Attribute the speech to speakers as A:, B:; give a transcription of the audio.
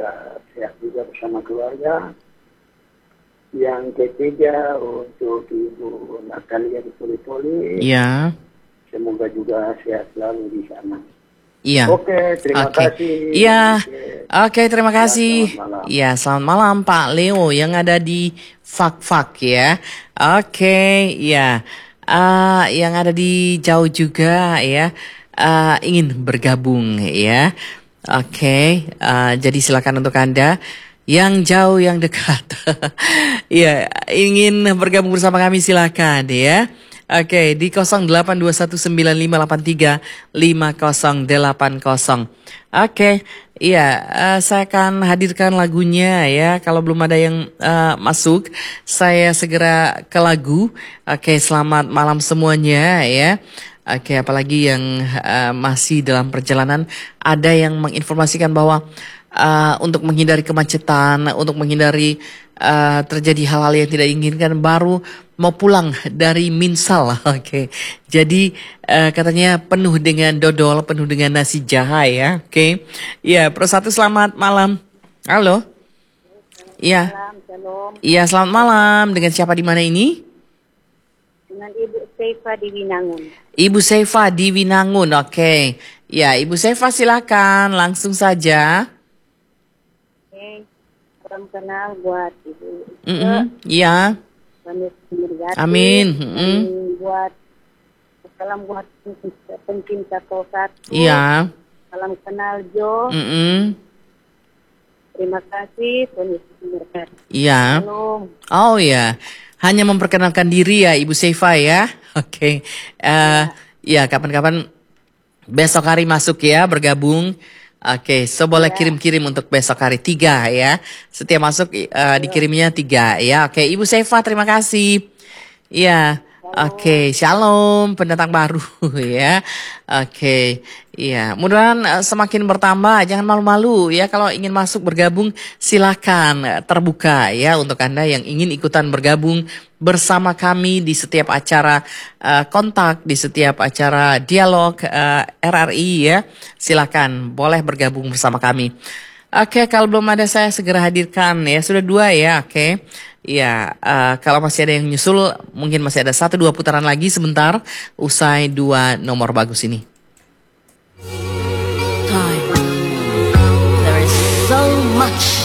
A: semoga sehat juga bersama keluarga. Yang ketiga untuk Ibu Natalia di Poli-Poli.
B: Iya.
A: Semoga juga sehat selalu di sana.
B: Iya.
A: Oke, terima kasih.
B: Iya. Oke, terima kasih.
A: Selamat malam.
B: Iya, selamat malam Pak Leo yang ada di Fak-Fak ya. Oke, ya. Yang ada di jauh juga ya. Ingin bergabung ya. Oke, jadi silakan untuk Anda yang jauh yang dekat. Ya, ingin bergabung bersama kami silakan ya. Oke, di 082195835080. Oke, iya, saya akan hadirkan lagunya ya. Kalau belum ada yang masuk, saya segera ke lagu. Oke, selamat malam semuanya ya. Oke, apalagi yang masih dalam perjalanan, ada yang menginformasikan bahwa untuk menghindari kemacetan, untuk menghindari terjadi hal-hal yang tidak diinginkan, baru mau pulang dari Minsal. Oke, jadi katanya penuh dengan dodol, penuh dengan nasi jaha ya. Oke, ya, Pro 1 selamat malam. Halo. Iya. Iya, selamat malam. Dengan siapa di mana ini?
C: Dengan Ibu Seifa di Winangun.
B: Ibu Seifa di Winangun. Oke. Ya, Ibu Seifa silakan langsung saja.
C: Oke. Salam kenal buat Ibu.
B: Iya. Amin.
C: Buat salam buat pencinta Pro 1.
B: Iya.
C: Salam kenal Jo. Terima kasih.
B: Iya.
C: Salam.
B: Oh ya. Hanya memperkenalkan diri ya Ibu Seifa ya. Oke. Ya, kapan-kapan besok hari masuk ya bergabung. Oke, so boleh kirim-kirim untuk besok hari 3 ya. Setiap masuk dikirimnya 3 ya. Oke, Ibu Seifa terima kasih. Iya. Oke, shalom pendatang baru ya. Oke, iya. Mudah-mudahan semakin bertambah. Jangan malu-malu ya kalau ingin masuk bergabung silakan terbuka ya untuk Anda yang ingin ikutan bergabung bersama kami di setiap acara kontak, di setiap acara dialog RRI ya. Silakan boleh bergabung bersama kami. Oke, kalau belum ada saya segera hadirkan ya. Sudah 2 ya, oke. Ya, kalau masih ada yang nyusul, mungkin masih ada 1-2 putaran lagi sebentar usai 2 nomor bagus ini.
D: Time. There is so much